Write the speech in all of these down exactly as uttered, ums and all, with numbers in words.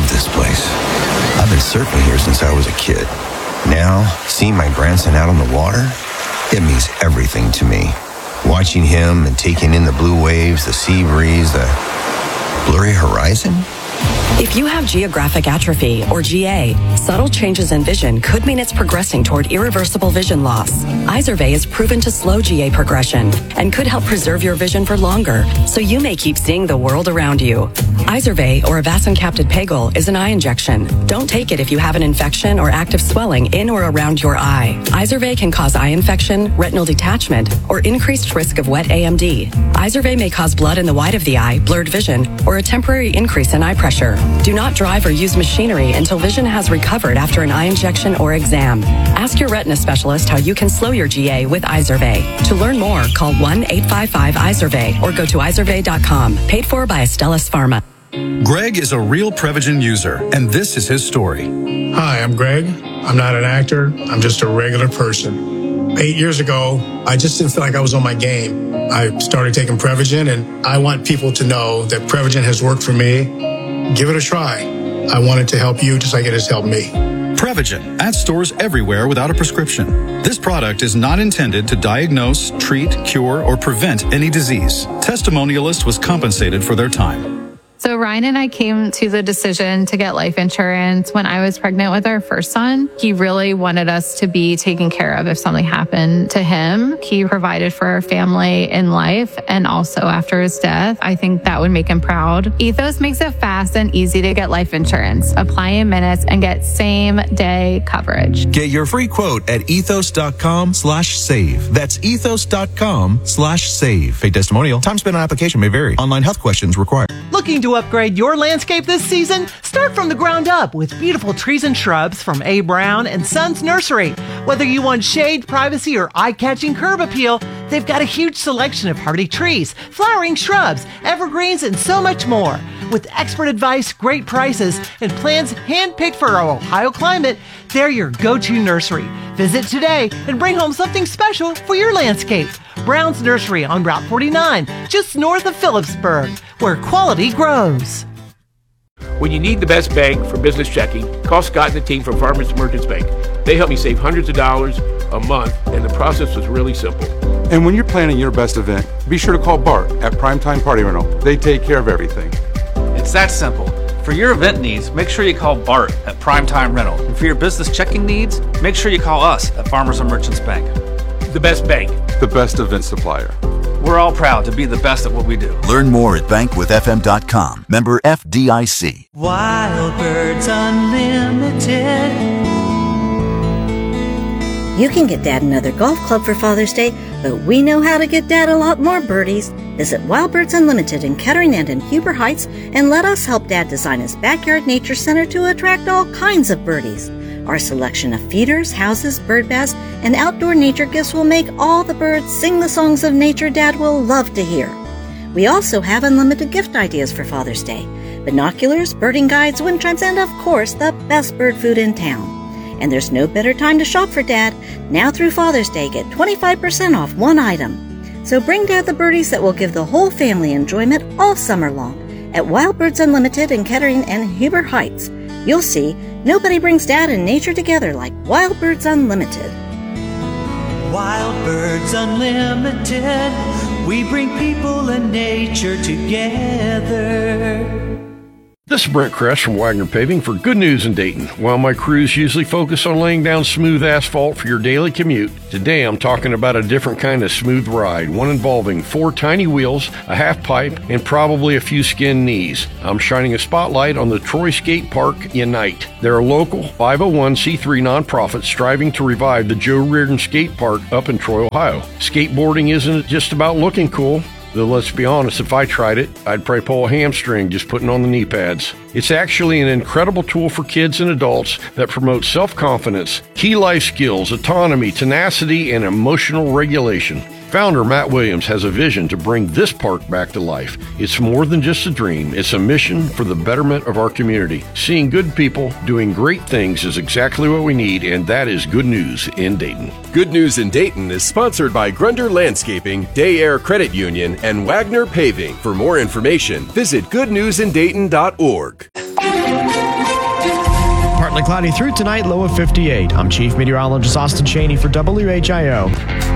love this place. I've been surfing here since I was a kid. Now, seeing my grandson out on the water, it means everything to me. Watching him and taking in the blue waves, the sea breeze, the blurry horizon. If you have geographic atrophy, or G A, subtle changes in vision could mean it's progressing toward irreversible vision loss. Izervay is proven to slow G A progression and could help preserve your vision for longer, so you may keep seeing the world around you. Izervay, or avacincaptad pegol, is an eye injection. Don't take it if you have an infection or active swelling in or around your eye. Izervay can cause eye infection, retinal detachment, or increased risk of wet A M D. Izervay may cause blood in the white of the eye, blurred vision, or a temporary increase in eye pressure. Do not drive or use machinery until vision has recovered after an eye injection or exam. Ask your retina specialist how you can slow your G A with Izervay. To learn more, call one eight five five Izervay or go to izervay dot com. Paid for by Astellas Pharma. Greg is a real Prevagen user, and this is his story. Hi, I'm Greg. I'm not an actor. I'm just a regular person. Eight years ago, I just didn't feel like I was on my game. I started taking Prevagen, and I want people to know that Prevagen has worked for me. Give it a try. I want it to help you just like it has helped me. Prevagen, at stores everywhere without a prescription. This product is not intended to diagnose, treat, cure, or prevent any disease. Testimonialist was compensated for their time. So Ryan and I came to the decision to get life insurance when I was pregnant with our first son. He really wanted us to be taken care of if something happened to him. He provided for our family in life and also after his death. I think that would make him proud. Ethos makes it fast and easy to get life insurance. Apply in minutes and get same day coverage. Get your free quote at ethos.com slash save. That's ethos.com slash save. Paid testimonial. Time spent on application may vary. Online health questions required. Looking to upgrade your landscape this season? Start from the ground up with beautiful trees and shrubs from A. Brown and Sons Nursery. Whether you want shade, privacy, or eye-catching curb appeal, they've got a huge selection of hardy trees, flowering shrubs, evergreens, and so much more. With expert advice, great prices, and plans handpicked for our Ohio climate, they're your go-to nursery. Visit today and bring home something special for your landscape. Brown's Nursery on Route forty-nine, just north of Phillipsburg, where quality grows. When you need the best bank for business checking, call Scott and the team from Farmers Merchants Bank. They help me save hundreds of dollars a month, and the process was really simple. And when you're planning your best event, be sure to call Bart at Primetime Party Rental. They take care of everything. It's that simple. For your event needs, make sure you call Bart at Primetime Rental. And for your business checking needs, make sure you call us at Farmers and Merchants Bank. The best bank. The best event supplier. We're all proud to be the best at what we do. Learn more at bank with f m dot com. Member F D I C. Wild Birds Unlimited. You can get Dad another golf club for Father's Day, but we know how to get Dad a lot more birdies. Visit Wild Birds Unlimited in Kettering and in Huber Heights and let us help Dad design his backyard nature center to attract all kinds of birdies. Our selection of feeders, houses, bird baths, and outdoor nature gifts will make all the birds sing the songs of nature Dad will love to hear. We also have unlimited gift ideas for Father's Day. Binoculars, birding guides, wind chimes, and of course, the best bird food in town. And there's no better time to shop for Dad. Now through Father's Day, get twenty-five percent off one item. So bring Dad the birdies that will give the whole family enjoyment all summer long at Wild Birds Unlimited in Kettering and Huber Heights. You'll see, nobody brings Dad and nature together like Wild Birds Unlimited. Wild Birds Unlimited, we bring people and nature together. This is Brent Kress from Wagner Paving for Good News in Dayton. While my crews usually focus on laying down smooth asphalt for your daily commute, today I'm talking about a different kind of smooth ride, one involving four tiny wheels, a half pipe, and probably a few skinned knees. I'm shining a spotlight on the Troy Skate Park Unite. They're a local five oh one c three nonprofit striving to revive the Joe Reardon Skate Park up in Troy, Ohio. Skateboarding isn't just about looking cool. Though let's be honest, if I tried it, I'd probably pull a hamstring just putting on the knee pads. It's actually an incredible tool for kids and adults that promotes self-confidence, key life skills, autonomy, tenacity, and emotional regulation. Founder Matt Williams has a vision to bring this park back to life. It's more than just a dream. It's a mission for the betterment of our community. Seeing good people doing great things is exactly what we need, and that is Good News in Dayton. Good News in Dayton is sponsored by Grunder Landscaping, Day Air Credit Union, and Wagner Paving. For more information, visit good news in dayton dot org. Partly cloudy through tonight, low of fifty-eight. I'm Chief Meteorologist Austin Cheney for W H I O.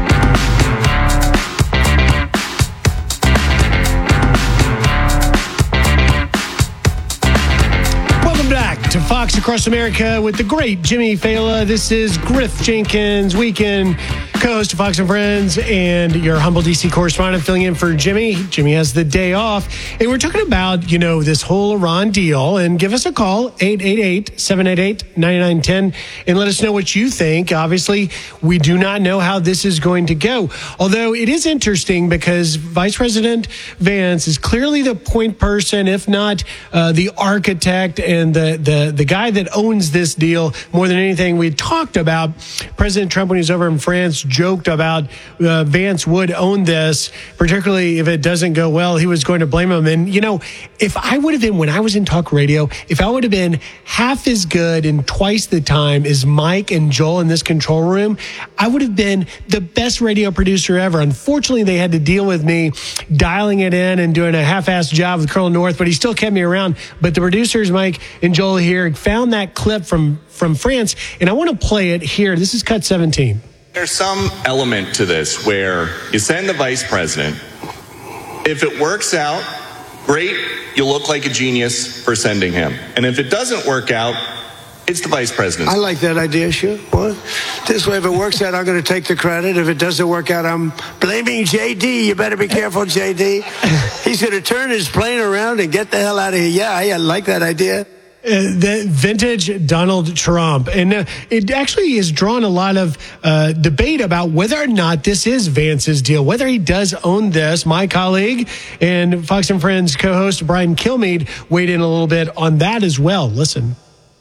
Welcome back to Fox Across America with the great Jimmy Fallon. This is Griff Jenkins, weekend co-host of Fox and Friends, and your humble D C correspondent filling in for Jimmy. Jimmy has the day off. And we're talking about, you know, this whole Iran deal. And give us a call, eight eight eight, seven eight eight, nine nine one zero, and let us know what you think. Obviously, we do not know how this is going to go. Although it is interesting because Vice President Vance is clearly the point person, if not uh, the architect and the, the, the guy that owns this deal more than anything. We talked about President Trump when he was over in France, joked about uh, Vance would own this, particularly if it doesn't go well. He was going to blame him. And, you know, if I would have been, when I was in talk radio, if I would have been half as good and twice the time as Mike and Joel in this control room, I would have been the best radio producer ever. Unfortunately, they had to deal with me dialing it in and doing a half-assed job with Colonel North, but he still kept me around. But the producers, Mike and Joel here, found that clip from, from France, and I want to play it here. This is cut seventeen. There's some element to this where you send the vice president. If it works out, great, you look like a genius for sending him. And if it doesn't work out, it's the vice president. I like that idea, sure. What? This way, if it works out, I'm going to take the credit. If it doesn't work out, I'm blaming J D. You better be careful, J D. He's going to turn his plane around and get the hell out of here. Yeah, I like that idea. Uh, the vintage Donald Trump. And uh, it actually has drawn a lot of uh, debate about whether or not this is Vance's deal, whether he does own this. My colleague and Fox and Friends co-host Brian Kilmeade weighed in a little bit on that as well. Listen.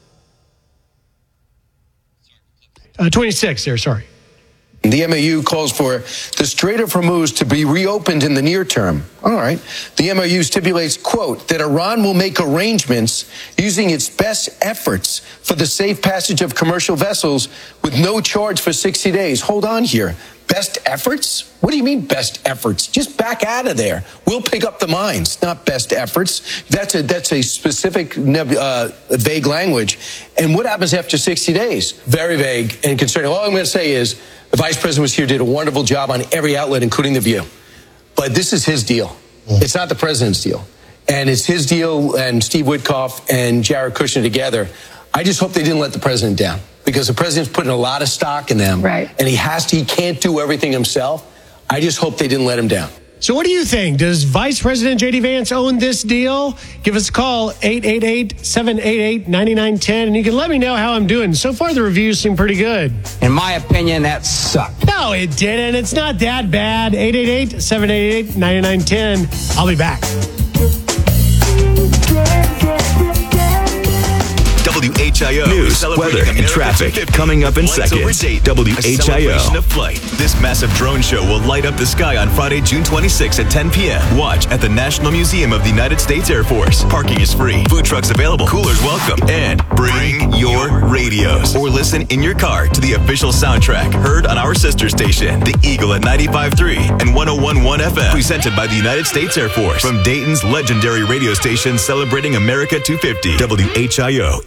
Uh, twenty-six there, sorry. The M O U calls for the Strait of Hormuz to be reopened in the near term. All right. The M O U stipulates, quote, that Iran will make arrangements using its best efforts for the safe passage of commercial vessels with no charge for sixty days. Hold on here. Best efforts? What do you mean best efforts? Just back out of there. We'll pick up the mines, not best efforts. That's a that's a specific uh, vague language. And what happens after sixty days? Very vague and concerning. All I'm going to say is the vice president was here, did a wonderful job on every outlet, including The View. But this is his deal. It's not the president's deal. And it's his deal and Steve Witkoff and Jared Kushner together. I just hope they didn't let the president down, because the president's putting a lot of stock in them. Right. And he has to, he can't do everything himself. I just hope they didn't let him down. So what do you think? Does Vice President J D Vance own this deal? Give us a call, eight eight eight, seven eight eight, nine nine one zero, and you can let me know how I'm doing. So far, the reviews seem pretty good. In my opinion, that sucked. No, it didn't. It's not that bad. eight eight eight, seven eight eight, nine nine one zero. I'll be back. W H I O news, weather, and traffic coming up in seconds. W H I O. Of flight. This massive drone show will light up the sky on Friday, June twenty-sixth at ten p.m. Watch at the National Museum of the United States Air Force. Parking is free. Food trucks available. Coolers welcome. And bring your radios or listen in your car to the official soundtrack heard on our sister station, The Eagle at ninety-five point three and one oh one point one F M. Presented by the United States Air Force from Dayton's legendary radio station celebrating America two fifty. W H I O.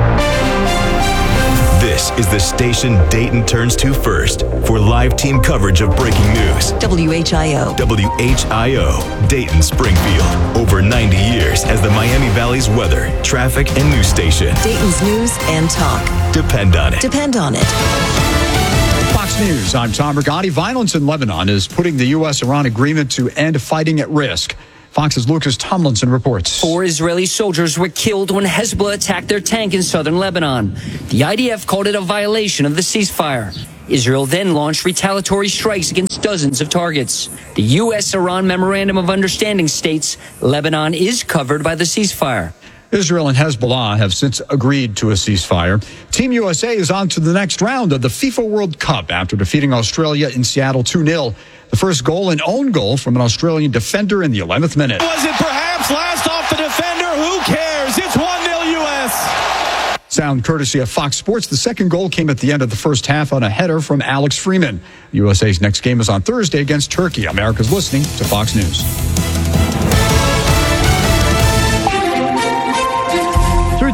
This is the station Dayton turns to first for live team coverage of breaking news. W H I O. W H I O, Dayton Springfield. Over ninety years as the Miami Valley's weather, traffic, and news station. Dayton's news and talk. Depend on it. Depend on it. Fox News, I'm Tom Rigotti. Violence in Lebanon is putting the U S Iran agreement to end fighting at risk. Fox's Lucas Tomlinson reports. Four Israeli soldiers were killed when Hezbollah attacked their tank in southern Lebanon. The I D F called it a violation of the ceasefire. Israel then launched retaliatory strikes against dozens of targets. The U S-Iran Memorandum of Understanding states Lebanon is covered by the ceasefire. Israel and Hezbollah have since agreed to a ceasefire. Team U S A is on to the next round of the FIFA World Cup after defeating Australia in Seattle two nil. The first goal, an own goal from an Australian defender in the eleventh minute. Was it perhaps last off the defender? Who cares? It's one nil U S. Sound courtesy of Fox Sports. The second goal came at the end of the first half on a header from Alex Freeman. U S A's next game is on Thursday against Turkey. America's listening to Fox News. Through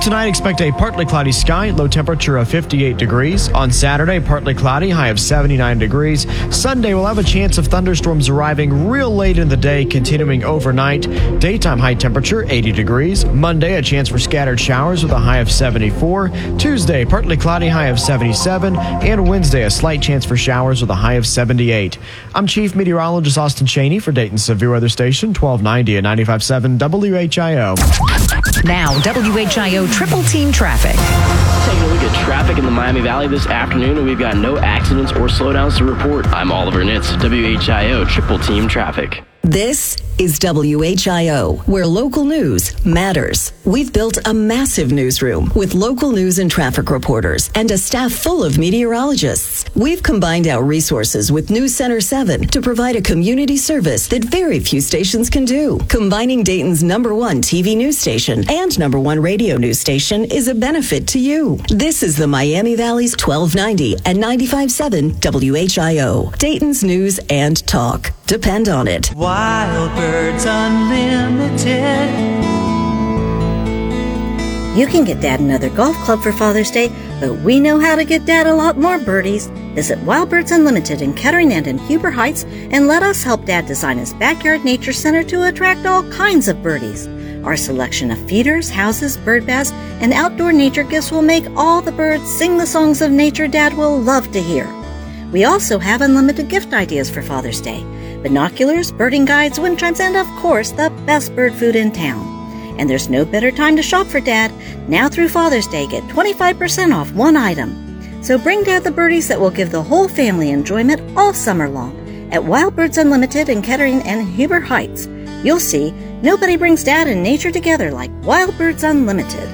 tonight, expect a partly cloudy sky, low temperature of fifty-eight degrees. On Saturday, partly cloudy, high of seventy-nine degrees. Sunday, we'll have a chance of thunderstorms arriving real late in the day, continuing overnight. Daytime high temperature, eighty degrees. Monday, a chance for scattered showers with a high of seventy-four. Tuesday, partly cloudy, high of seventy-seven. And Wednesday, a slight chance for showers with a high of seventy-eight. I'm Chief Meteorologist Austin Cheney for Dayton's Severe Weather Station, twelve ninety and ninety-five point seven W H I O. Now, W H I O Triple Team Traffic. Taking a look at traffic in the Miami Valley this afternoon, and we've got no accidents or slowdowns to report. I'm Oliver Nitz, W H I O Triple Team Traffic. This is W H I O, where local news matters. We've built a massive newsroom with local news and traffic reporters and a staff full of meteorologists. We've combined our resources with News Center seven to provide a community service that very few stations can do. Combining Dayton's number one T V news station and number one radio news station is a benefit to you. This is the Miami Valley's twelve ninety and ninety-five point seven W H I O, Dayton's news and talk. Depend on it. Wild Birds Unlimited. You can get Dad another golf club for Father's Day, but we know how to get Dad a lot more birdies. Visit Wild Birds Unlimited in Kettering and in Huber Heights and let us help Dad design his backyard nature center to attract all kinds of birdies. Our selection of feeders, houses, bird baths, and outdoor nature gifts will make all the birds sing the songs of nature Dad will love to hear. We also have unlimited gift ideas for Father's Day. Binoculars, birding guides, wind chimes, and of course, the best bird food in town. And there's no better time to shop for Dad. Now through Father's Day, get twenty-five percent off one item. So bring Dad the birdies that will give the whole family enjoyment all summer long. At Wild Birds Unlimited in Kettering and Huber Heights, you'll see nobody brings Dad and nature together like Wild Birds Unlimited.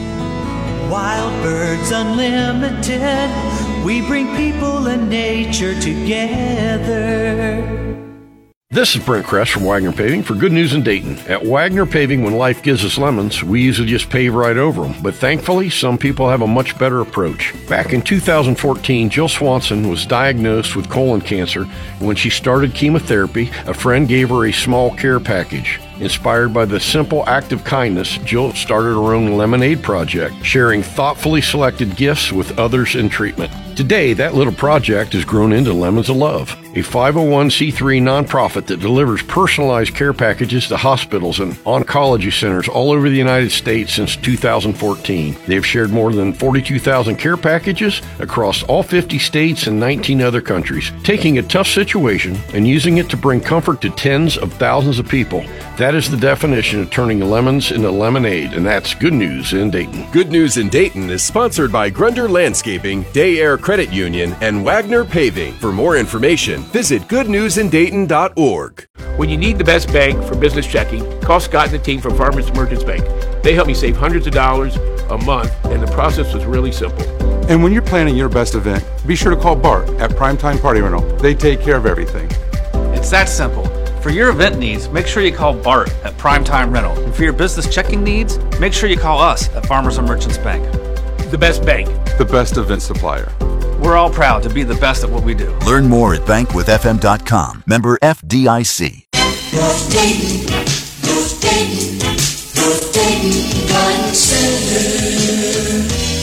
Wild Birds Unlimited. We bring people and nature together. This is Brent Kress from Wagner Paving for Good News in Dayton. At Wagner Paving, when life gives us lemons, we usually just pave right over them. But thankfully, some people have a much better approach. Back in two thousand fourteen, Jill Swanson was diagnosed with colon cancer. When she started chemotherapy, a friend gave her a small care package. Inspired by the simple act of kindness, Jill started her own lemonade project, sharing thoughtfully selected gifts with others in treatment. Today, that little project has grown into Lemons of Love, a five oh one c three nonprofit that delivers personalized care packages to hospitals and oncology centers all over the United States since two thousand fourteen. They've shared more than forty-two thousand care packages across all fifty states and nineteen other countries, taking a tough situation and using it to bring comfort to tens of thousands of people. That is the definition of turning lemons into lemonade, and that's Good News in Dayton. Good News in Dayton is sponsored by Grunder Landscaping, Day Air Credit Union, and Wagner Paving. For more information, visit good news in dayton dot org. When you need the best bank for business checking, call Scott and the team from Farmers Merchants Bank. They help me save hundreds of dollars a month, and the process was really simple. And when you're planning your best event, be sure to call Bart at Primetime Party Rental. They take care of everything. It's that simple. For your event needs, make sure you call Bart at Primetime Rental. And for your business checking needs, make sure you call us at Farmers and Merchants Bank. The best bank. The best event supplier. We're all proud to be the best at what we do. Learn more at bank with f m dot com. Member F D I C. North Dayton, North Dayton, North Dayton Garden Center.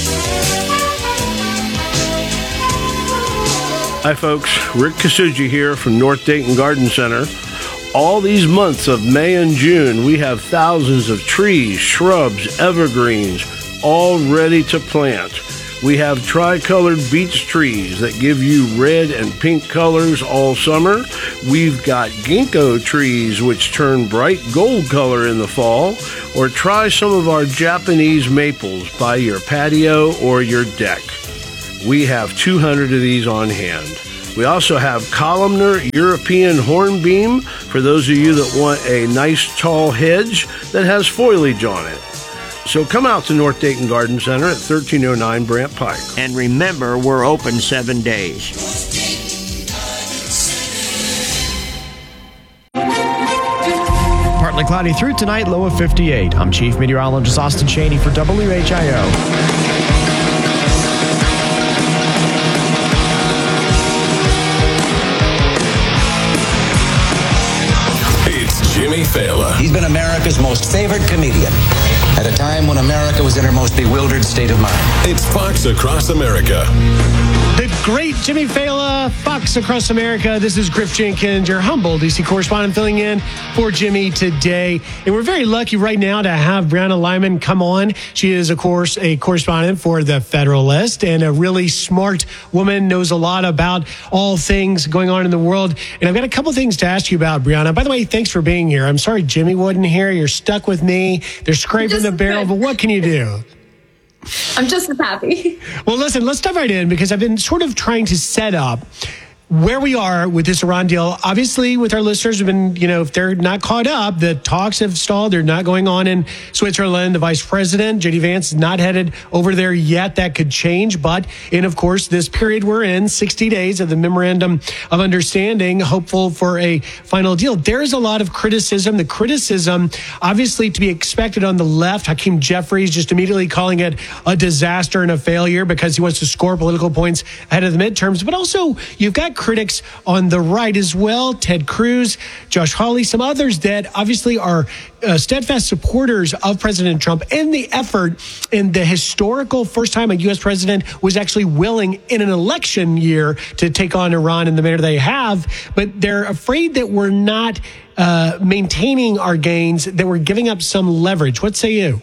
Hi folks, Rick Kasuji here from North Dayton Garden Center. All these months of May and June, we have thousands of trees, shrubs, evergreens, all ready to plant. We have tricolored beech trees that give you red and pink colors all summer. We've got ginkgo trees which turn bright gold color in the fall. Or try some of our Japanese maples by your patio or your deck. We have two hundred of these on hand. We also have columnar European hornbeam for those of you that want a nice tall hedge that has foliage on it. So come out to North Dayton Garden Center at thirteen oh nine Brant Pike. And remember, we're open seven days. Partly cloudy through tonight, low of fifty-eight. I'm Chief Meteorologist Austin Cheney for W H I O. Jimmy Fallon. He's been America's most favored comedian. at a time when America was in her most bewildered state of mind. It's Fox Across America. The great Jimmy Fallon, Fox Across America. This is Griff Jenkins, your humble D C correspondent, filling in for Jimmy today. And we're very lucky right now to have Brianna Lyman come on. She is, of course, a correspondent for The Federalist and a really smart woman, knows a lot about all things going on in the world. And I've got a couple things to ask you about, Brianna. By the way, thanks for being here. I'm sorry Jimmy wasn't here. You're stuck with me. They're scraping the barrel, but what can you do? I'm just as happy. Well, listen, let's dive right in because I've been sort of trying to set up where we are with this Iran deal. Obviously, with our listeners, have been, you know, if they're not caught up, the talks have stalled. They're not going on in Switzerland. The vice president, J D Vance, is not headed over there yet. That could change. But in, of course, this period we're in, sixty days of the memorandum of understanding, hopeful for a final deal. There is a lot of criticism. The criticism, obviously, to be expected on the left. Hakeem Jeffries just immediately calling it a disaster and a failure because he wants to score political points ahead of the midterms. But also, you've got critics on the right as well. Ted Cruz, Josh Hawley, some others that obviously are uh, steadfast supporters of President Trump and the effort in the historical first time a U S president was actually willing in an election year to take on Iran in the manner they have. But they're afraid that we're not uh, maintaining our gains, that we're giving up some leverage. What say you?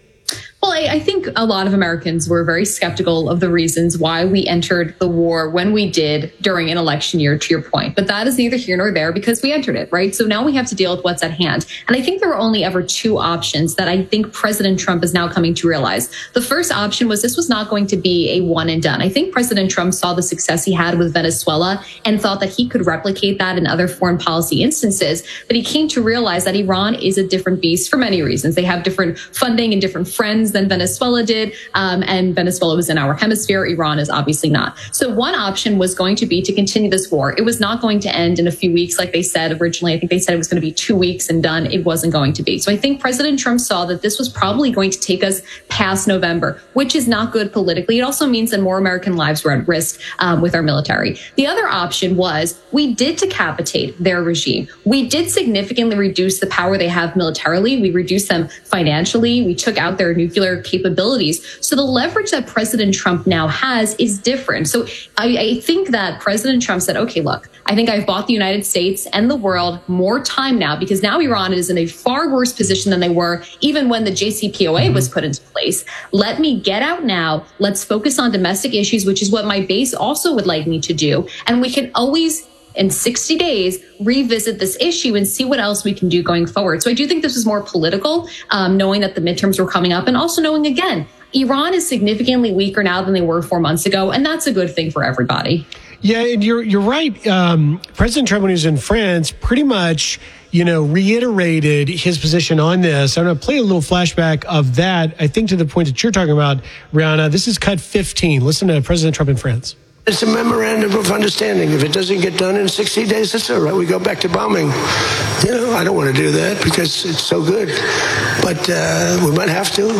Well, I, I think a lot of Americans were very skeptical of the reasons why we entered the war when we did during an election year, to your point. But that is neither here nor there because we entered it, right? So now we have to deal with what's at hand. And I think there were only ever two options that I think President Trump is now coming to realize. The first option was this was not going to be a one and done. I think President Trump saw the success he had with Venezuela and thought that he could replicate that in other foreign policy instances. But he came to realize that Iran is a different beast for many reasons. They have different funding and different friends than Venezuela did. Um, and Venezuela was in our hemisphere. Iran is obviously not. So one option was going to be to continue this war. It was not going to end in a few weeks like they said originally. I think they said it was going to be two weeks and done. It wasn't going to be. So I think President Trump saw that this was probably going to take us past November, which is not good politically. It also means that more American lives were at risk um, with our military. The other option was we did decapitate their regime. We did significantly reduce the power they have militarily. We reduced them financially. We took out their nuclear capabilities. So the leverage that President Trump now has is different. So I, I think that President Trump said, okay, look, I think I've bought the United States and the world more time now because now Iran is in a far worse position than they were even when the J C P O A was put into place. Let me get out now. Let's focus on domestic issues, which is what my base also would like me to do. And we can always in sixty days, revisit this issue and see what else we can do going forward. So I do think this was more political, um, knowing that the midterms were coming up and also knowing, again, Iran is significantly weaker now than they were four months ago. And that's a good thing for everybody. Yeah, and you're you're right. Um, President Trump, when he was in France, pretty much, you know, reiterated his position on this. I'm going to play a little flashback of that, I think, to the point that you're talking about, Rihanna. This is cut fifteen. Listen to President Trump in France. It's a memorandum of understanding. If it doesn't get done in sixty days, that's all right. We go back to bombing. You know, I don't want to do that because it's so good. But uh, we might have to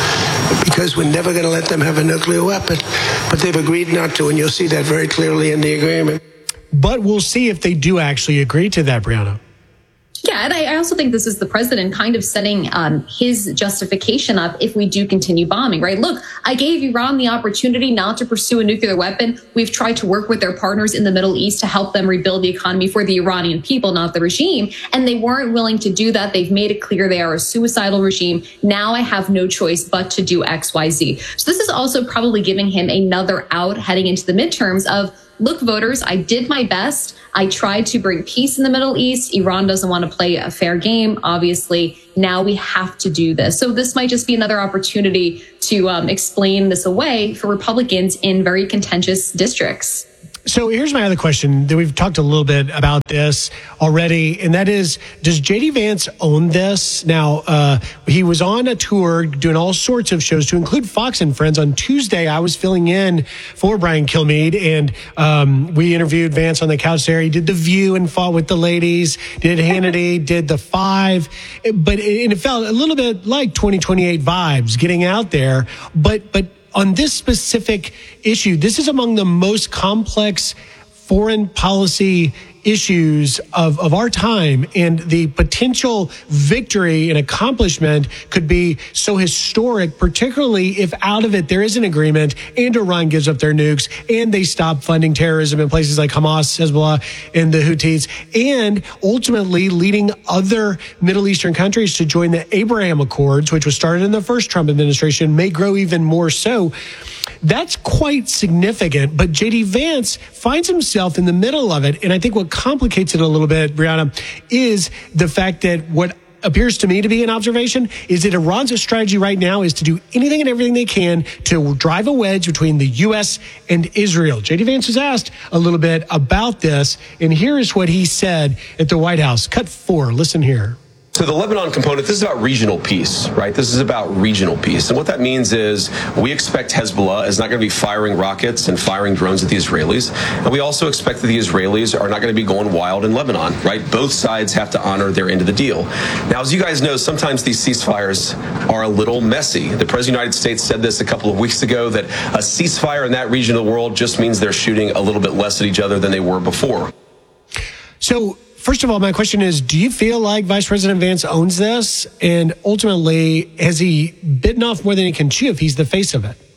because we're never going to let them have a nuclear weapon. But they've agreed not to, and you'll see that very clearly in the agreement. But we'll see if they do actually agree to that, Brianna. Yeah, and I, I also think this is the president kind of setting um, his justification up if we do continue bombing, right? Look, I gave Iran the opportunity not to pursue a nuclear weapon. We've tried to work with their partners in the Middle East to help them rebuild the economy for the Iranian people, not the regime. And they weren't willing to do that. They've made it clear they are a suicidal regime. Now I have no choice but to do X, Y, Z. So this is also probably giving him another out heading into the midterms of, look, voters, I did my best. I tried to bring peace in the Middle East. Iran doesn't want to play a fair game, obviously. Now we have to do this. So this might just be another opportunity to um, explain this away for Republicans in very contentious districts. So here's my other question that we've talked a little bit about this already, and that is, does J D Vance own this? Now, uh, he was on a tour doing all sorts of shows to include Fox and Friends. On Tuesday, I was filling in for Brian Kilmeade, and um, we interviewed Vance on the couch there. He did The View and fought with the ladies, did Hannity, did The Five, but it, and it felt a little bit like twenty twenty-eight vibes getting out there, but but on this specific issue, this is among the most complex foreign policy issues of, of our time, and the potential victory and accomplishment could be so historic, particularly if out of it there is an agreement and Iran gives up their nukes and they stop funding terrorism in places like Hamas, Hezbollah, and the Houthis, and ultimately leading other Middle Eastern countries to join the Abraham Accords, which was started in the first Trump administration, may grow even more so. That's quite significant, but J D. Vance finds himself in the middle of it. And I think what complicates it a little bit, Brianna, is the fact that what appears to me to be an observation is that Iran's strategy right now is to do anything and everything they can to drive a wedge between the U S and Israel. J D. Vance was asked a little bit about this, and here is what he said at the White House. Cut four. Listen here. So the Lebanon component, this is about regional peace, right? This is about regional peace. And what that means is we expect Hezbollah is not going to be firing rockets and firing drones at the Israelis. And we also expect that the Israelis are not going to be going wild in Lebanon, right? Both sides have to honor their end of the deal. Now, as you guys know, sometimes these ceasefires are a little messy. The President of the United States said this a couple of weeks ago, that a ceasefire in that region of the world just means they're shooting a little bit less at each other than they were before. So, first of all, my question is, do you feel like Vice President Vance owns this? And ultimately, has he bitten off more than he can chew if he's the face of it?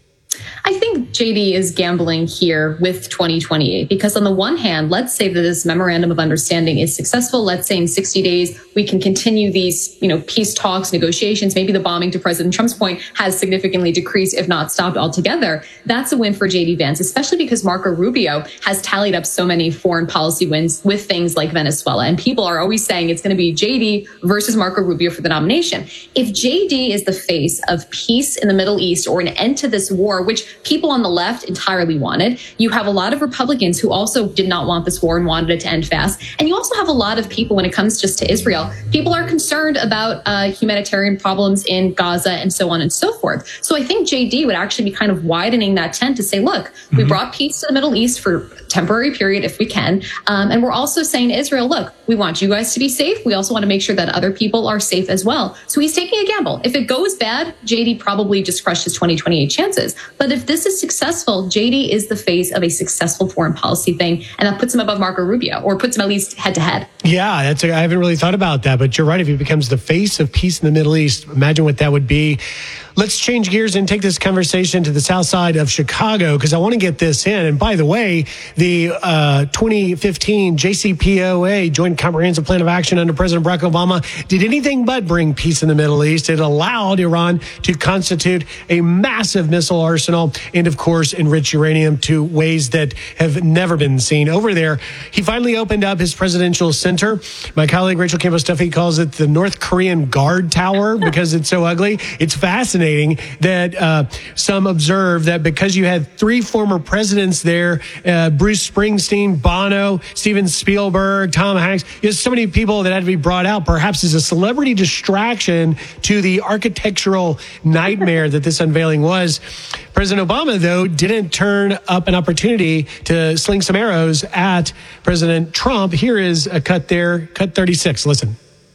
I think J D is gambling here with twenty twenty-eight, because on the one hand, let's say that this memorandum of understanding is successful. Let's say in sixty days, we can continue these, you know, peace talks, negotiations. Maybe the bombing, to President Trump's point, has significantly decreased, if not stopped altogether. That's a win for J D. Vance, especially because Marco Rubio has tallied up so many foreign policy wins with things like Venezuela. And people are always saying it's going to be J D versus Marco Rubio for the nomination. If J D is the face of peace in the Middle East or an end to this war, which people on the left entirely wanted. You have a lot of Republicans who also did not want this war and wanted it to end fast. And you also have a lot of people, when it comes just to Israel, people are concerned about uh, humanitarian problems in Gaza and so on and so forth. So I think J D would actually be kind of widening that tent to say, look, mm-hmm. we brought peace to the Middle East for a temporary period if we can. Um, and we're also saying to Israel, look, we want you guys to be safe. We also want to make sure that other people are safe as well. So he's taking a gamble. If it goes bad, J D probably just crushed his twenty twenty-eight chances. But if this is successful, J D is the face of a successful foreign policy thing, and that puts him above Marco Rubio, or puts him at least head to head. Yeah, that's a, I haven't really thought about that, but you're right. If he becomes the face of peace in the Middle East, imagine what that would be. Let's change gears and take this conversation to the south side of Chicago, because I want to get this in. And by the way, the uh, twenty fifteen J C P O A, Joint Comprehensive Plan of Action under President Barack Obama, did anything but bring peace in the Middle East. It allowed Iran to constitute a massive missile arsenal and, of course, enrich uranium to ways that have never been seen over there. He finally opened up his presidential center. My colleague Rachel Campos-Duffy calls it the North Korean Guard Tower because it's so ugly. It's fascinating that uh, some observe that because you had three former presidents there, uh, Bruce Springsteen, Bono, Steven Spielberg, Tom Hanks, there's so many people that had to be brought out, perhaps as a celebrity distraction to the architectural nightmare that this unveiling was. President Obama, though, didn't turn up an opportunity to sling some arrows at President Trump. Here is a cut there, cut thirty-six. Listen.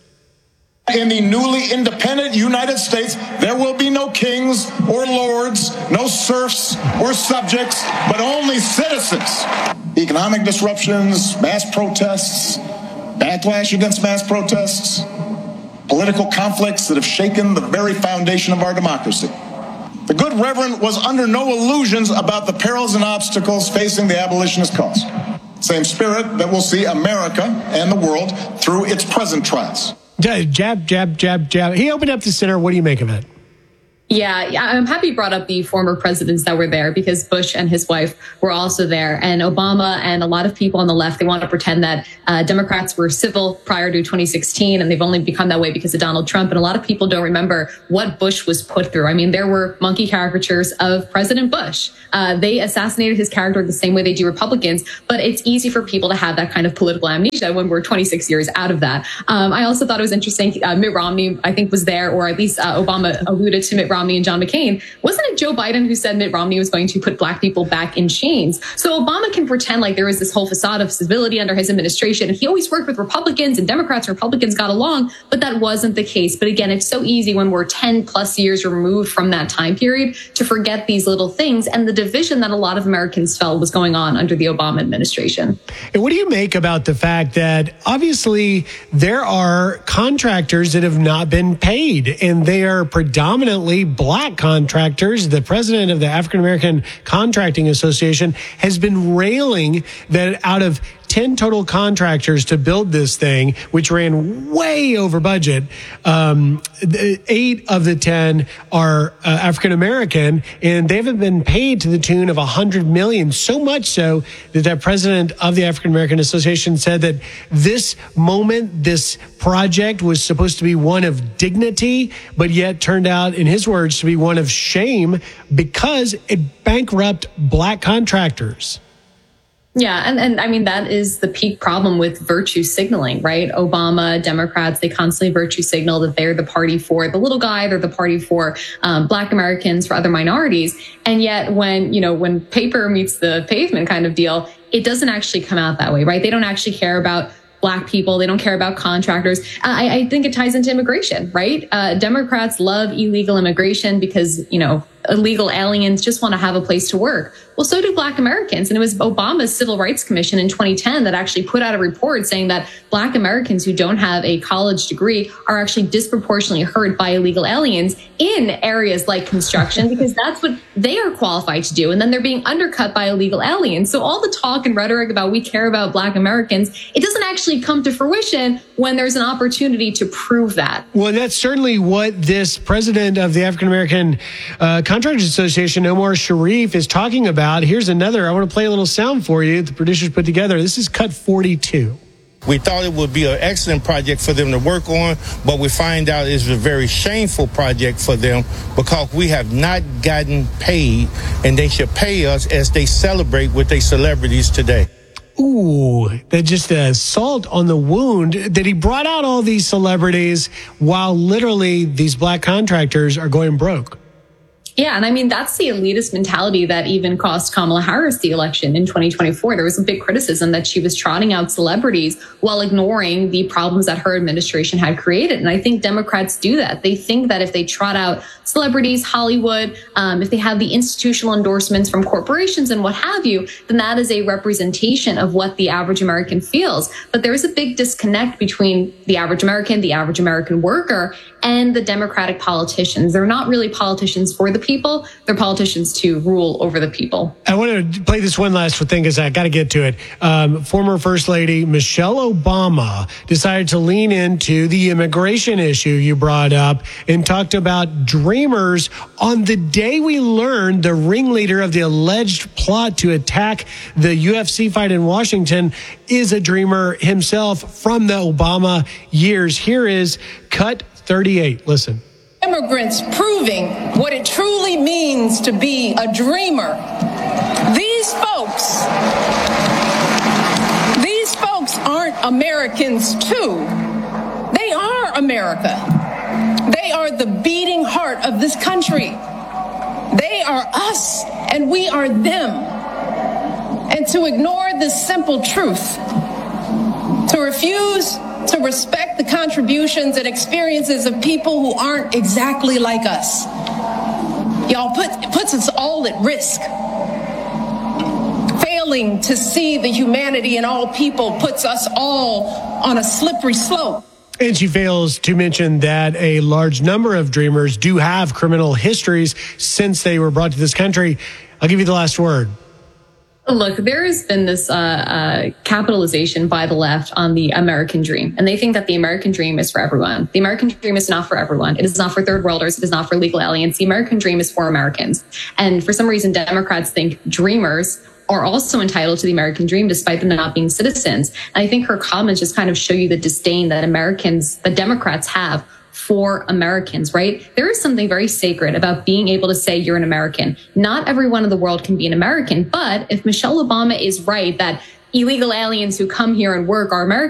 In the newly independent United States, there will be no kings or lords, no serfs or subjects, but only citizens. Economic disruptions, mass protests, backlash against mass protests, political conflicts that have shaken the very foundation of our democracy. The good Reverend was under no illusions about the perils and obstacles facing the abolitionist cause. Same spirit that will see America and the world through its present trials. Jab, jab, jab, jab. He opened up the center. What do you make of it? Yeah, I'm happy you brought up the former presidents that were there, because Bush and his wife were also there. And Obama and a lot of people on the left, they want to pretend that uh, Democrats were civil prior to twenty sixteen, and they've only become that way because of Donald Trump. And a lot of people don't remember what Bush was put through. I mean, there were monkey caricatures of President Bush. Uh, they assassinated his character the same way they do Republicans, but it's easy for people to have that kind of political amnesia when we're twenty-six years out of that. Um, I also thought it was interesting. Uh, Mitt Romney, I think, was there, or at least uh, Obama alluded to Mitt Romney Romney and John McCain, wasn't it Joe Biden who said Mitt Romney was going to put black people back in chains? So Obama can pretend like there was this whole facade of civility under his administration, and he always worked with Republicans, and Democrats and Republicans got along, but that wasn't the case. But again, it's so easy when we're ten plus years removed from that time period to forget these little things and the division that a lot of Americans felt was going on under the Obama administration. And what do you make about the fact that obviously there are contractors that have not been paid, and they are predominantly black contractors? The president of the African American Contracting Association has been railing that out of ten total contractors to build this thing, which ran way over budget, um, eight of the ten are uh, African American, and they haven't been paid to the tune of one hundred million dollars. So much so that the president of the African American Association said that this moment, this project was supposed to be one of dignity, but yet turned out, in his words, to be one of shame because it bankrupted black contractors. Yeah. And, and I mean, that is the peak problem with virtue signaling, right? Obama, Democrats, they constantly virtue signal that they're the party for the little guy. They're the party for um, black Americans, for other minorities. And yet when, you know, when paper meets the pavement kind of deal, it doesn't actually come out that way, right? They don't actually care about black people. They don't care about contractors. I, I think it ties into immigration, right? Uh, Democrats love illegal immigration because, you know, illegal aliens just want to have a place to work. Well, so do black Americans. And it was Obama's Civil Rights Commission in twenty ten that actually put out a report saying that black Americans who don't have a college degree are actually disproportionately hurt by illegal aliens in areas like construction because that's what they are qualified to do. And then they're being undercut by illegal aliens. So all the talk and rhetoric about we care about black Americans, it doesn't actually come to fruition when there's an opportunity to prove that. Well, that's certainly what this president of the African American uh, Contractors Association, Omar Sharif, is talking about. Here's another. I want to play a little sound for you. The producers put together. This is cut forty-two. We thought it would be an excellent project for them to work on, but we find out it's a very shameful project for them because we have not gotten paid, and they should pay us as they celebrate with their celebrities today. Ooh, that just a salt on the wound that he brought out all these celebrities while literally these black contractors are going broke. Yeah, and I mean, that's the elitist mentality that even cost Kamala Harris the election in twenty twenty-four. There was a big criticism that she was trotting out celebrities while ignoring the problems that her administration had created. And I think Democrats do that. They think that if they trot out celebrities, Hollywood, um, if they have the institutional endorsements from corporations and what have you, then that is a representation of what the average American feels. But there is a big disconnect between the average American, the average American worker, and the Democratic politicians. They're not really politicians for the people. They're politicians to rule over the people. I want to play this one last thing because I got to get to it. Um, former First Lady Michelle Obama decided to lean into the immigration issue you brought up and talked about dreamers on the day we learned the ringleader of the alleged plot to attack the U F C fight in Washington is a dreamer himself from the Obama years. Here is cut thirty-eight. Listen. Immigrants proving what it truly means to be a dreamer. These folks, these folks aren't Americans too. They are America. They are the beating heart of this country. They are us and we are them. And to ignore this simple truth, to refuse to respect the contributions and experiences of people who aren't exactly like us, y'all, put, puts us all at risk. Failing to see the humanity in all people puts us all on a slippery slope. And she fails to mention that a large number of dreamers do have criminal histories since they were brought to this country. I'll give you the last word. Look, there has been this uh, uh, capitalization by the left on the American dream. And they think that the American dream is for everyone. The American dream is not for everyone. It is not for third worlders. It is not for illegal aliens. The American dream is for Americans. And for some reason, Democrats think dreamers are also entitled to the American dream, despite them not being citizens. And I think her comments just kind of show you the disdain that Americans, the Democrats have for Americans, right? There is something very sacred about being able to say you're an American. Not everyone in the world can be an American, but if Michelle Obama is right that illegal aliens who come here and work are Americans,